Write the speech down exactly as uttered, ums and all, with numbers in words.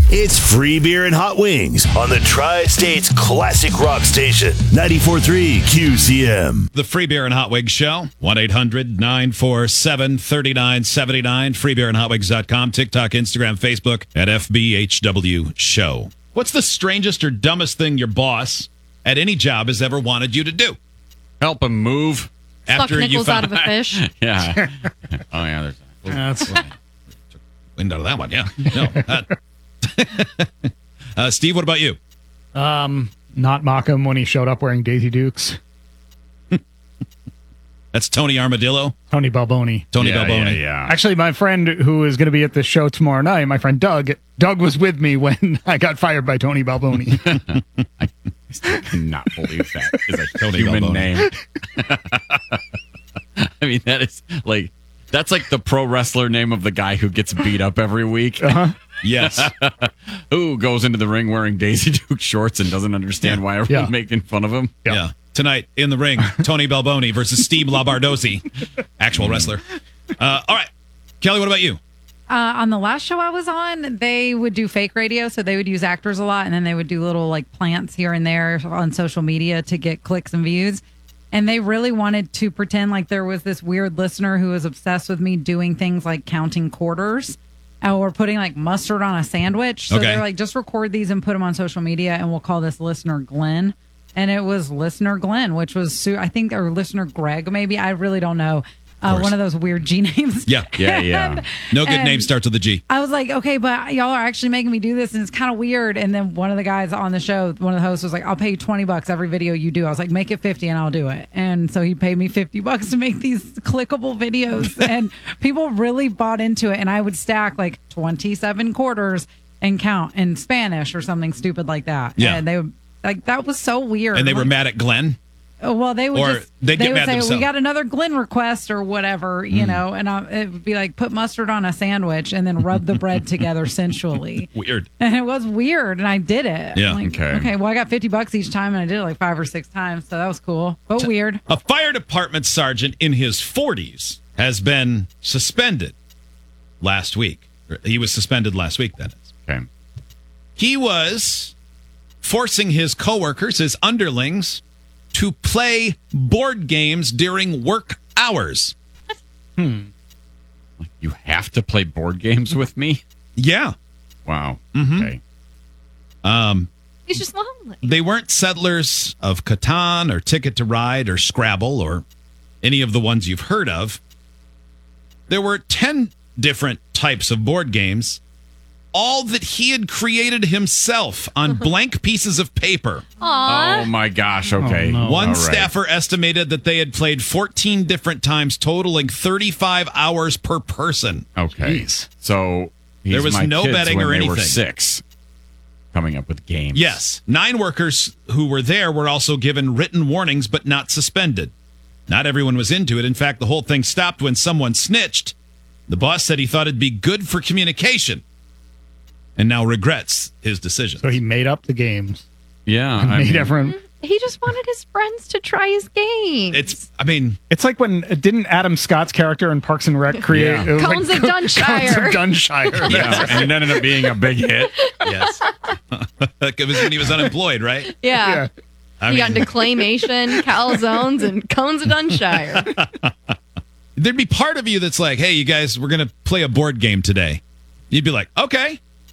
It's free beer and hot wings on the Tri-State's classic rock station, ninety-four point three Q C M. The Free Beer and Hot Wings Show, one eight hundred nine four seven three nine seven nine, free beer and hot wings dot com, TikTok, Instagram, Facebook, at F B H W Show. What's the strangest or dumbest thing your boss at any job has ever wanted you to do? Help him move. Suck nickels out of a fish. Yeah. Oh, yeah. There's That's Wind out of that one, yeah. No, uh, uh, Steve, what about you? um, not mock him when he showed up wearing Daisy Dukes. That's Tony Armadillo. Tony Balboni. Tony yeah, Balboni. Yeah, yeah. Actually, my friend who is going to be at the show tomorrow night, my friend Doug, Doug was with me when I got fired by Tony Balboni. I still cannot believe that is a Tony human Balboni. name. I mean, that is like, that's like the pro wrestler name of the guy who gets beat up every week. Uh-huh. Yes. Who goes into the ring wearing Daisy Duke shorts and doesn't understand why everyone's Yeah. making fun of him. Yeah. Yeah. Tonight in the ring, Tony Balboni versus Steve Labardozzi, actual wrestler. Uh, all right. Kelly, what about you? Uh, on the last show I was on, they would do fake radio, so they would use actors a lot, and then they would do little like plants here and there on social media to get clicks and views. And they really wanted to pretend like there was this weird listener who was obsessed with me doing things like counting quarters or putting like mustard on a sandwich. So Okay. they're like, just record these and put them on social media, and we'll call this listener Glenn. And it was listener Glenn, which was, su- I think, or listener Greg, maybe. I really don't know. Uh, course. one of those weird G names. Yeah. Yeah, yeah. And- No good and name starts with a G. I was like, okay, but y'all are actually making me do this, and it's kind of weird. And then one of the guys on the show, one of the hosts, was like, I'll pay you twenty bucks every video you do. I was like, make it fifty and I'll do it. And so he paid me fifty bucks to make these clickable videos. And people really bought into it. And I would stack like twenty-seven quarters and count in Spanish or something stupid like that. Yeah. And they would, like, that was so weird. And they were Like, mad at Glenn. Oh, well, they would Or just they'd they get would mad say themselves. we got another Glenn request or whatever, you know, and I, it would be like put mustard on a sandwich and then rub the bread together sensually. Weird. And it was weird, and I did it. Yeah. Like, Okay. Okay. Well, I got fifty bucks each time, and I did it like five or six times, so that was cool, but weird. A fire department sergeant in his forties has been suspended last week. He was suspended last week, that is. Okay. He was forcing his coworkers, his underlings, to play board games during work hours. You have to play board games with me? Yeah. Wow. Mhm. Okay. Um, He's just lonely. they weren't settlers of Catan or Ticket to Ride or Scrabble or any of the ones you've heard of. There were ten different types of board games, all that he had created himself on blank pieces of paper. Aw. Oh, my gosh. Okay. Oh, no. One All right. staffer estimated that they had played fourteen different times, totaling thirty-five hours per person. Okay. Jeez. So he's There was my no kids betting when or they were anything. six, coming up with games. Yes, nine workers who were there were also given written warnings, but not suspended. Not everyone was into it. In fact, the whole thing stopped when someone snitched. The boss said he thought it'd be good for communication and now regrets his decision. So he made up the games. Yeah. And I made mean, everyone. He just wanted his friends to try his games. It's, I mean, It's like when didn't Adam Scott's character in Parks and Rec create Yeah. it was Cones like, of Dunshire. Cones of Dunshire. yeah, and it ended up being a big hit. yes. It was when he was unemployed, right? yeah. Yeah. I He got mean, into claymation, calzones, and cones of Dunshire. there'd be part of you that's like, hey, you guys, we're going to play a board game today. You'd be like, okay.